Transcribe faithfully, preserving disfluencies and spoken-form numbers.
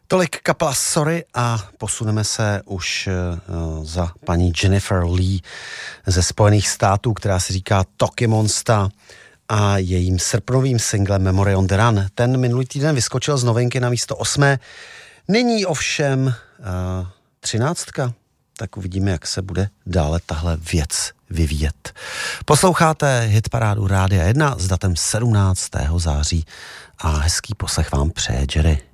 Tolik kapela Sorry a posuneme se už uh, za paní Jennifer Lee ze Spojených států, která si říká Toki Monsta a jejím srpnovým singlem Memory on the Run. Ten minulý týden vyskočil z novinky na místo osmé. Nyní ovšem uh, třináctka. Tak uvidíme, jak se bude dále tahle věc vyvíjet. Posloucháte hitparádu Rádia jedna s datem sedmnáctého září a hezký poslech vám přeje Jerry.